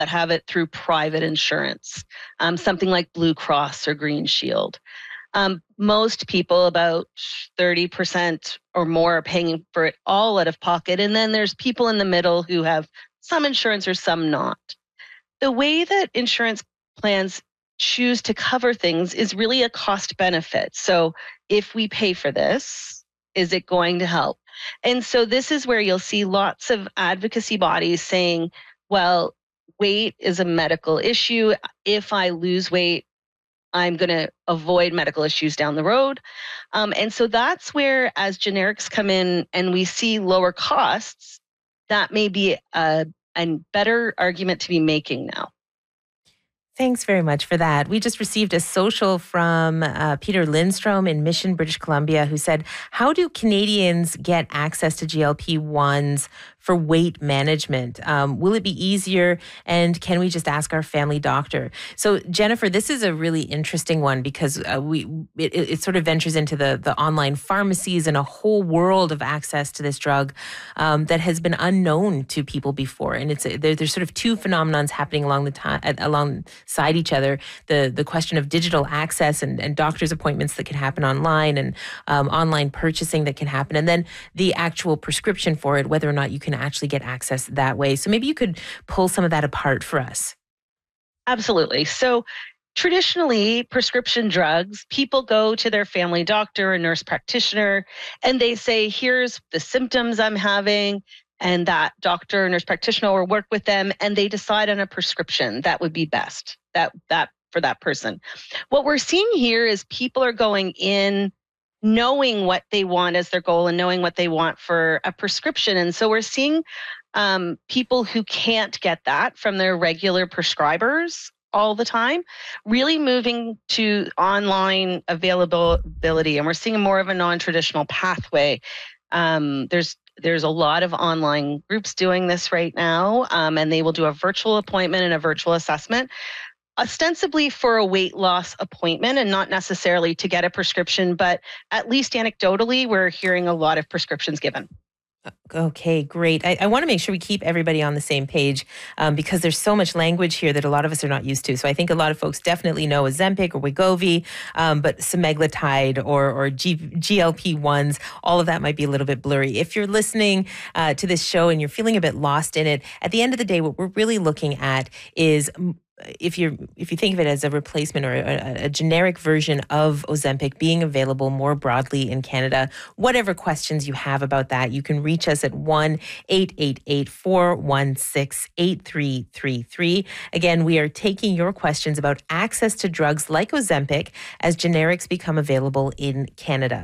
that have it through private insurance, something like Blue Cross or Green Shield. Most people, about 30% or more, are paying for it all out of pocket. And then there's people in the middle who have some insurance or some not. The way that insurance plans choose to cover things is really a cost benefit. So if we pay for this, is it going to help? And so this is where you'll see lots of advocacy bodies saying, well, weight is a medical issue. If I lose weight, I'm going to avoid medical issues down the road. And so that's where, as generics come in and we see lower costs, that may be a better argument to be making now. Thanks very much for that. We just received a social from Peter Lindstrom in Mission, British Columbia, who said, how do Canadians get access to GLP-1s for weight management? Will it be easier? And can we just ask our family doctor? So, Jennifer, this is a really interesting one because it sort of ventures into the online pharmacies and a whole world of access to this drug that has been unknown to people before. And there's sort of two phenomenons happening alongside each other. The question of digital access and doctor's appointments that can happen online and online purchasing that can happen. And then the actual prescription for it, whether or not you can actually get access that way. So maybe you could pull some of that apart for us. Absolutely. So traditionally, prescription drugs, people go to their family doctor or nurse practitioner, and they say, here's the symptoms I'm having. And that doctor or nurse practitioner will work with them, and they decide on a prescription that would be best that for that person. What we're seeing here is people are going in knowing what they want as their goal and knowing what they want for a prescription. And so we're seeing people who can't get that from their regular prescribers all the time, really moving to online availability. And we're seeing more of a non-traditional pathway. There's a lot of online groups doing this right now, and they will do a virtual appointment and a virtual assessment, ostensibly for a weight loss appointment and not necessarily to get a prescription, but at least anecdotally, we're hearing a lot of prescriptions given. Okay, great. I want to make sure we keep everybody on the same page because there's so much language here that a lot of us are not used to. So I think a lot of folks definitely know Ozempic or Wegovy, but semaglutide or GLP-1s, all of that might be a little bit blurry. If you're listening to this show and you're feeling a bit lost in it, at the end of the day, what we're really looking at is if you think of it as a replacement or a generic version of Ozempic being available more broadly in Canada, whatever questions you have about that, you can reach us at 1-888-416-8333. Again, we are taking your questions about access to drugs like Ozempic as generics become available in Canada.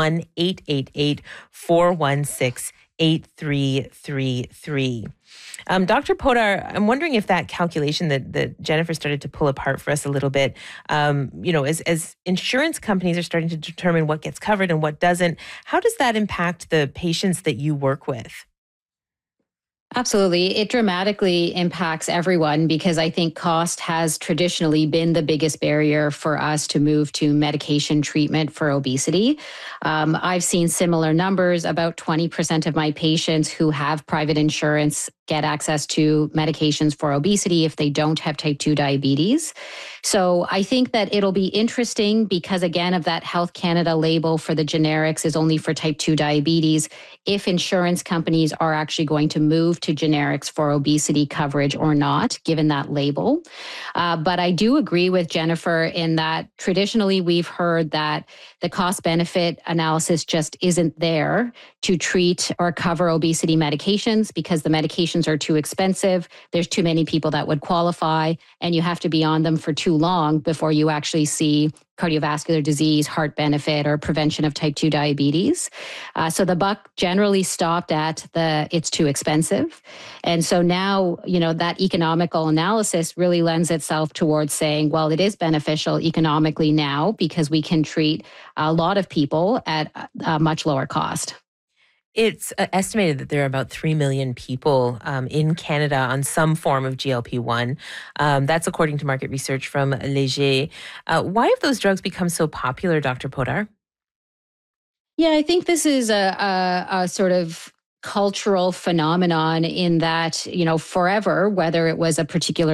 1-888-416-8333. Dr. Podar, I'm wondering if that calculation that Jennifer started to pull apart for us a little bit, as insurance companies are starting to determine what gets covered and what doesn't, how does that impact the patients that you work with? Absolutely. It dramatically impacts everyone because I think cost has traditionally been the biggest barrier for us to move to medication treatment for obesity. I've seen similar numbers. About 20% of my patients who have private insurance get access to medications for obesity if they don't have type 2 diabetes. So I think that it'll be interesting because, again, of that Health Canada label for the generics is only for type 2 diabetes, if insurance companies are actually going to move to generics for obesity coverage or not, given that label. But I do agree with Jennifer in that traditionally we've heard that the cost benefit analysis just isn't there to treat or cover obesity medications because the medications are too expensive. There's too many people that would qualify, and you have to be on them for too long before you actually see cardiovascular disease, heart benefit, or prevention of type 2 diabetes. So the buck generally stopped at it's too expensive. And so now, that economical analysis really lends itself towards saying, well, it is beneficial economically now because we can treat a lot of people at a much lower cost. It's estimated that there are about 3 million people in Canada on some form of GLP-1. That's according to market research from Léger. Why have those drugs become so popular, Dr. Podar? Yeah, I think this is a sort of cultural phenomenon in that, forever, whether it was a particular